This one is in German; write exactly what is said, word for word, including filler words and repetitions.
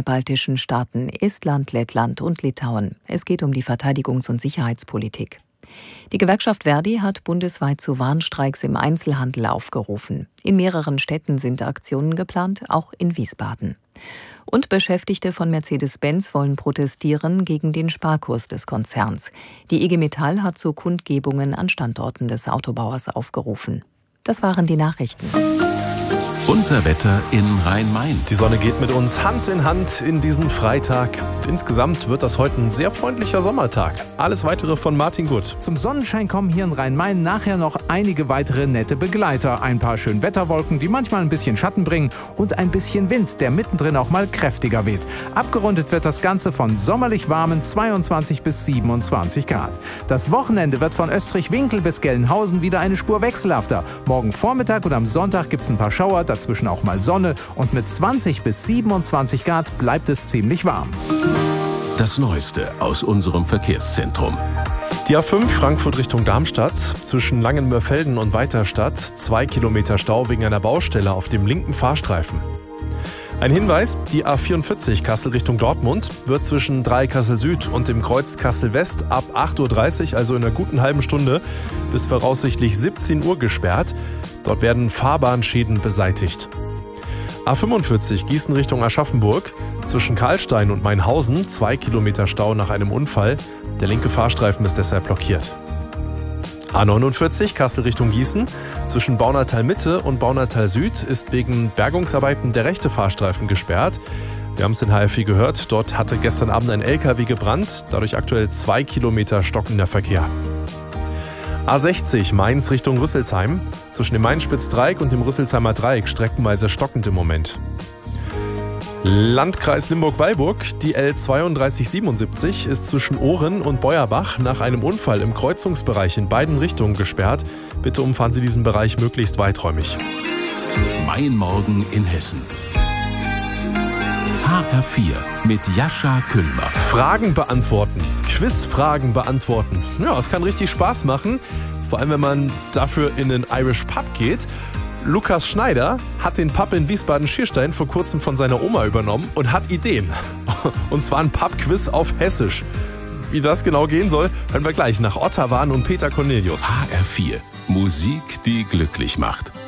baltischen Staaten Estland, Lettland und Litauen. Es geht um die Verteidigungs- und Sicherheitspolitik. Die Gewerkschaft Verdi hat bundesweit zu Warnstreiks im Einzelhandel aufgerufen. In mehreren Städten sind Aktionen geplant, auch in Wiesbaden. Und Beschäftigte von Mercedes-Benz wollen protestieren gegen den Sparkurs des Konzerns. Die I G Metall hat zu Kundgebungen an Standorten des Autobauers aufgerufen. Das waren die Nachrichten. Unser Wetter in Rhein-Main. Die Sonne geht mit uns Hand in Hand in diesen Freitag. Insgesamt wird das heute ein sehr freundlicher Sommertag. Alles Weitere von Martin Gutt. Zum Sonnenschein kommen hier in Rhein-Main nachher noch einige weitere nette Begleiter. Ein paar Schönwetterwolken, die manchmal ein bisschen Schatten bringen und ein bisschen Wind, der mittendrin auch mal kräftiger weht. Abgerundet wird das Ganze von sommerlich warmen zweiundzwanzig bis siebenundzwanzig Grad. Das Wochenende wird von Österreich-Winkel bis Gelnhausen wieder eine Spur wechselhafter. Morgen Vormittag und am Sonntag gibt es ein paar Schauer, dazwischen auch mal Sonne und mit zwanzig bis siebenundzwanzig Grad bleibt es ziemlich warm. Das Neueste aus unserem Verkehrszentrum. Die A fünf Frankfurt Richtung Darmstadt, zwischen Langenmörfelden und Weiterstadt, zwei Kilometer Stau wegen einer Baustelle auf dem linken Fahrstreifen. Ein Hinweis, die A vierundvierzig Kassel Richtung Dortmund wird zwischen Dreieckhassel Süd und dem Kreuz Kassel West ab acht Uhr dreißig, also in einer guten halben Stunde, bis voraussichtlich siebzehn Uhr gesperrt. Dort werden Fahrbahnschäden beseitigt. A fünfundvierzig Gießen Richtung Aschaffenburg, zwischen Karlstein und Mainhausen, zwei Kilometer Stau nach einem Unfall. Der linke Fahrstreifen ist deshalb blockiert. A neunundvierzig Kassel Richtung Gießen, zwischen Baunatal Mitte und Baunatal Süd ist wegen Bergungsarbeiten der rechte Fahrstreifen gesperrt. Wir haben es in H F I gehört, dort hatte gestern Abend ein L K W gebrannt, dadurch aktuell zwei Kilometer stockender Verkehr. A sechzig Mainz Richtung Rüsselsheim, zwischen dem Main-Spitz-Dreieck und dem Rüsselsheimer Dreieck streckenweise stockend im Moment. Landkreis Limburg-Weilburg, die L zweiunddreißig siebenundsiebzig ist zwischen Ohren und Beuerbach nach einem Unfall im Kreuzungsbereich in beiden Richtungen gesperrt. Bitte umfahren Sie diesen Bereich möglichst weiträumig. Mein Morgen in Hessen. H R vier mit Jascha Küllmer. Fragen beantworten, Quizfragen beantworten. Ja, es kann richtig Spaß machen, vor allem wenn man dafür in einen Irish Pub geht. Lukas Schneider hat den Pub in Wiesbaden-Schierstein vor kurzem von seiner Oma übernommen und hat Ideen. Und zwar ein Pub-Quiz auf Hessisch. Wie das genau gehen soll, hören wir gleich nach Ottawa und Peter Cornelius. H R vier. Musik, die glücklich macht.